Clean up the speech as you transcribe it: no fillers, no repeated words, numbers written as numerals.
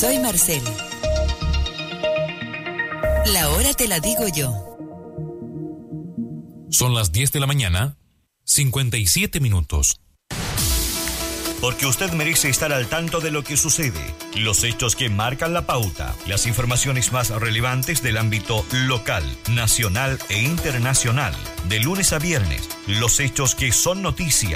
Soy Marcel. La hora te la digo yo. Son las 10 de la mañana, 57 minutos. Porque usted merece estar al tanto de lo que sucede, los hechos que marcan la pauta, las informaciones más relevantes del ámbito local, nacional e internacional. De lunes a viernes, los hechos que son noticia.